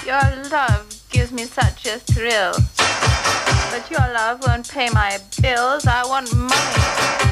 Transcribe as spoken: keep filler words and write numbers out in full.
Your love gives me such a thrill. But your love won't pay my bills. I want money.